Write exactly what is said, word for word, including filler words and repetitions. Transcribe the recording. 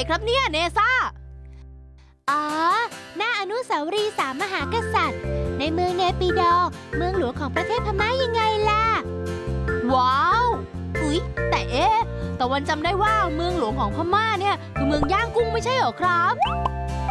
ครับเนี่ยเนซ่าอ๋อหน้าอนุสาวรีย์สามมหากษัตริย์ในเมืองเนปิดอร์เมืองหลวงของประเทศพม่ายังไงล่ะว้าวอุ๊ยแต่เอ๊ะตะวันจำได้ว่าเมืองหลวงของพม่าเนี่ยคือเมืองย่างกุ้งไม่ใช่เหรอครับ